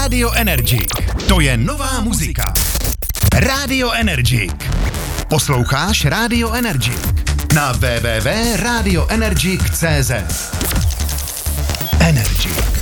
Radio Energy. To je nová muzika. Radio Energy. Posloucháš Radio Energy na www.radioenergy.cz. Energy.